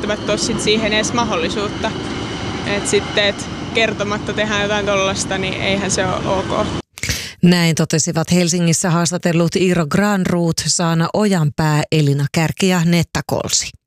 välttämättä ole sit siihen edes mahdollisuutta. Että sitten, että kertomatta tehdään jotain tollasta, niin eihän se ole ok. Näin totesivat Helsingissä haastatellut Iiro Granroth, Saana Ojanpää, Elina Kärki ja Netta Kolsi.